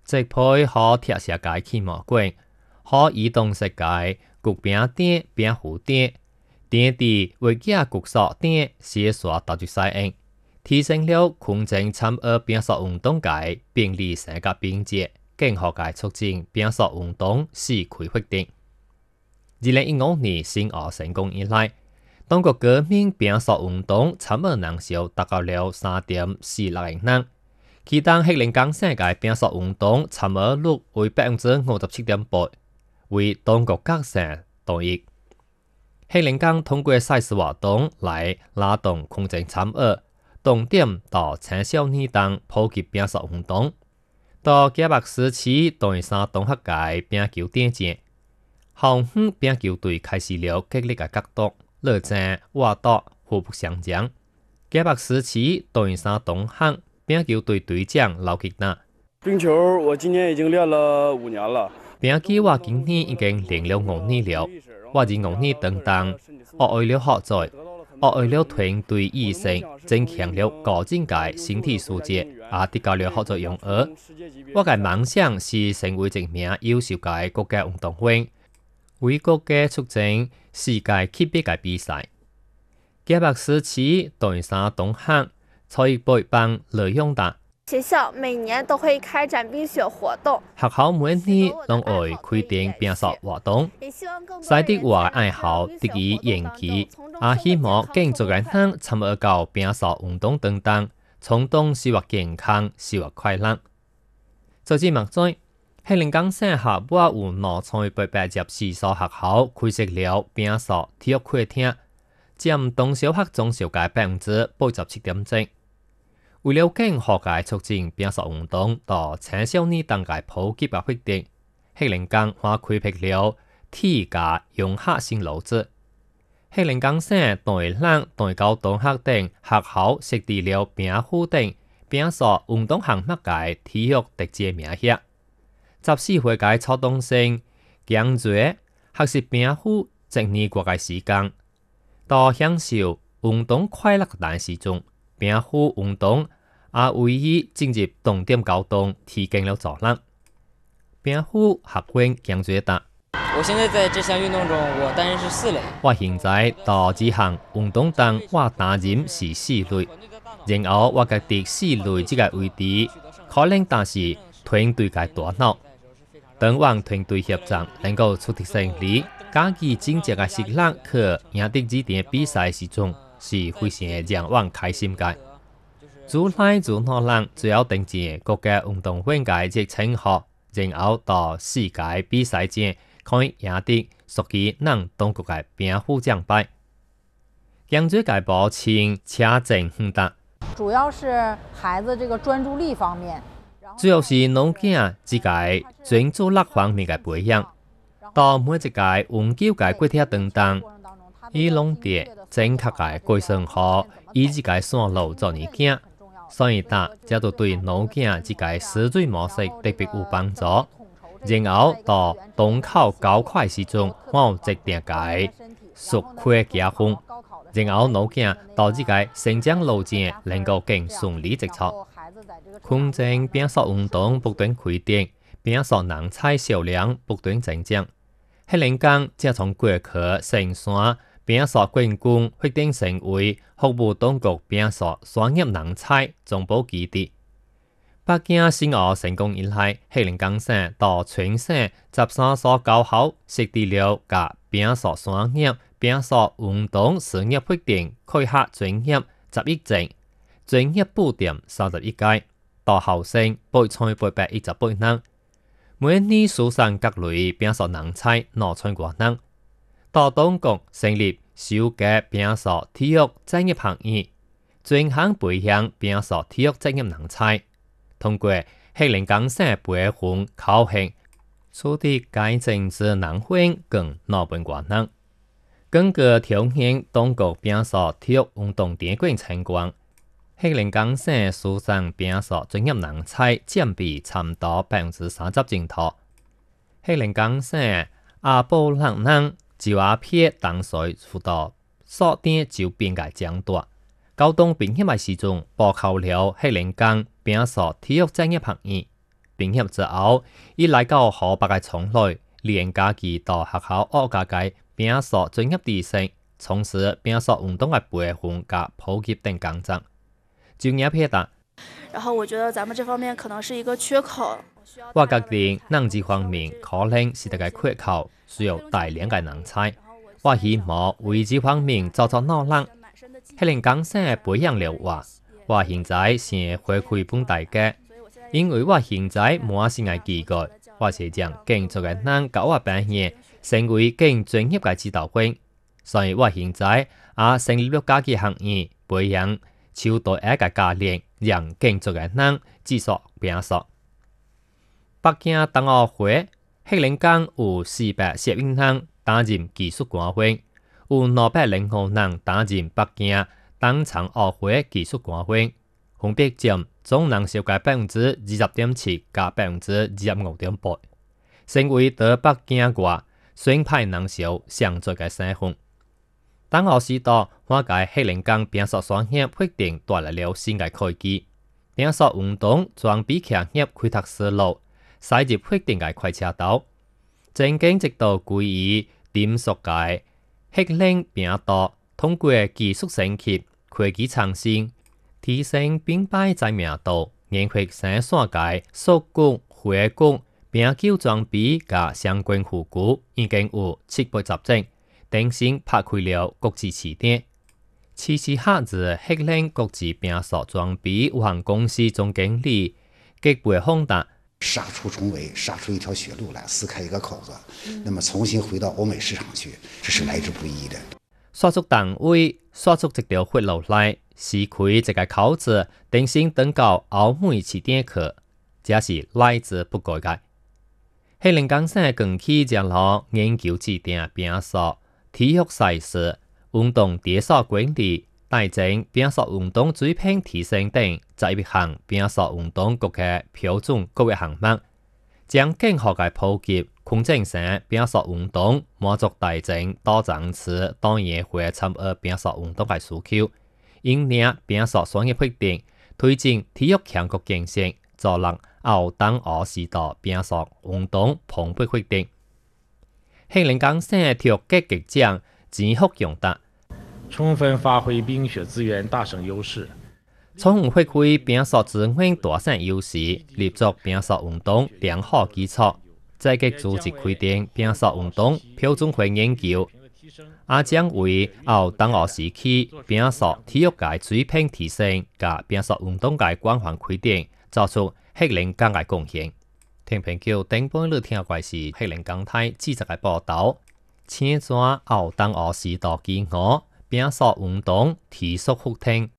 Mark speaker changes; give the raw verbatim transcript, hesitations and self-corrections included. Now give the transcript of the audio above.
Speaker 1: 植配可贴射界起毛管，可移动式界焗饼店、饼糊店，店地为架焗塑店写刷导致使用，提升了空前参与饼塑运动界便利性甲便捷，更好界促进饼塑运动市区发展。二零一五年新澳成功以来，中国革命饼塑运动参与人数达到了三点四六亿人，其中黑龙江省嘅饼塑运动参与率为百分之五十七点八，为中国各省第一。黑龙江通过赛事活动来拉动空前参与，重点到青少年等普及饼塑运动，到嘉北市区大山东学界饼球顶前。校园饼球队开始了激烈嘅角斗、热战、挖斗、互不相将。嘉北市区大山东学饼球队队长刘吉娜：
Speaker 2: 冰球我今年已经练了五年了。
Speaker 1: 饼球我今年已經練了五年了，我喺五年當中，我為了學在，我為了團隊意識，增強了個人嘅身體素質，也得到了合作用語。我嘅夢想是成為一名優秀嘅國家運動員。為國家促進世界級別嘅比賽。嘉北市區大山東學蔡益培幫雷永達。
Speaker 3: 學校每年都會開展冰雪活動，
Speaker 1: 學校每年都會規定餅塑活動，使得我嘅愛好得以延期，也希望更多人參與到餅塑運動等等，從中生活健康、生活快樂。就至目前，黑龍江省下部有兩千八百十四所學校開設了餅塑體育課廳，佔中小學總數嘅百分之八十七點七。為了更好嘅促進餅塑運動到青少年等嘅普及嘅發展，黑龍江還開闢了體育融合新路子。黑龍江省大蘭、大高東學等學校設置了餅糊等餅塑運動項目嘅體育特設名額。十四歲嘅初中生強做學習餅糊一年過嘅時間，到享受運動快樂嘅大時中，餅糊運動也為伊進入重點高中提供了助力。餅糊學員強做答：
Speaker 4: 我現在在這項運動中，我擔任是四類。
Speaker 1: 我現在到這項運動中，我擔任是四類，然後我覺得四類這個位置可能但是團隊嘅大腦。當往團隊協作能夠出得勝利，加以真正嘅實力去贏得這點比賽時中，是非常讓我開心嘅。主來主諾人最後登記國家運動會嘅熱情學，然後到世界比賽中可以贏得屬於咱中國嘅餅糊獎牌。強最嘅保證車證很大，
Speaker 5: 主要是孩子這個專注力方面。
Speaker 1: 主要是農囝自己專注力方面嘅培養，到每一個研究嘅過程當中，以農地正確嘅計算好，以自己線路做物件，所以打這就對農囝自己思維模式特別有幫助。然後到東考高考時中，我有一定嘅熟會加分，然後農囝到自己成長路徑能夠更順利直出。空前餅塑運動不斷開展，餅塑人才數量不斷增長。黑龍江則從過去成山餅塑冠軍發展成為服務中國餅塑專業人才總部基地。北京新澳成功以來，黑龍江省到全省十三所高校設置了甲餅塑專業、餅塑運動事業發展開發專業十一證，專業布點三十一屆。到後生八千八百一十八人，每年輸送各類餅塑人才兩千多人。到中國成立首個餅塑體育專業學院，專項培養餅塑體育專業人才。通過黑龍江省培訓考核，取得該政治能源更兩百多人。根據挑戰中國餅塑體育運動典範成功。黑龍江省輸送餅塑專業人才佔比差唔多百分之三十正頭。黑龍江省阿布蘭人就阿撇當水輔導塑店就變個獎大。高中畢業嘅時陣報考了黑龍江餅塑體育專業學院， 畢業之後，伊來到河北嘅從來，連家己到學校學家嘅拼塑專業知識，從事拼塑運動嘅培訓及普及等工作。就業撇答。
Speaker 6: 然後我覺得咱們這方面可能是一個缺口。
Speaker 1: 我決定能這方面可能是一個缺口，需要大量嘅人才。我希望為這方面做做努力。黑龍江省嘅培養了我，我現在先回饋本大家，因為我現在冇新嘅機會，我是將工作嘅人教我扮演，成為更專業嘅指導員。所以我現在也成立咗家己行業，培養超多一個教練，讓工作嘅人繼續拼塑。北京冬奧會，黑龍江有四百攝影人擔任技術官員，有兩百零五人擔任北京冬殘奧會技術官員，分別佔總人數嘅百分之二十點七加百分之二十五點八，成為在北京外選派人數上最嘅省份。冬奧時代，我喺黑龍江拼塑商業決定帶來了新嘅科技，拼塑運動裝備企業開拓思路。駛入決定嘅快車道，正經直到歸於點塑嘅黑領拼道，通過技術升級、科技創新，提升品牌知名度，研發生產嘅塑管、灰管、拼救裝備及相關護具，已經有七百集證，定性拍開了國際市場。此時下至黑領國際拼塑裝備有限公司總經理吉貝宏達。
Speaker 7: 殺出重圍，殺出一條血路來，撕開一個口子，那麼重新回到歐美市場去，這是來之不易的。
Speaker 1: 刷出單位，刷出一條血路來，撕開這個口子，定性登到歐美市場去，這是來之不易的。黑龍江省近期將落研究制定拼塑體育賽事、運動電塑管理、大整拼塑運動水平提升等十一項拼塑運動各個標準各個項目，將更好嘅普及擴展成拼塑運動，滿足大整多層次當然會參與拼塑運動嘅需求。因領拼塑商業決定推進體育強國建設，助力後冬奧時代拼塑運動蓬勃發展。黑龍江省體育局局長錢福用達。
Speaker 8: 充分發揮冰雪資源大省優勢，
Speaker 1: 充分發揮拼塑資源大省優勢，立足拼塑運動良好基礎，積極組織規定拼塑運動標準化研究，也將為後冬奧時期拼塑體育界水平提升及拼塑運動界廣泛規定，作出黑龍江嘅貢獻。聽評叫頂半日聽過是黑龍江台記者嘅報道，請轉後冬奧時代期間。拼塑運動提速復聽，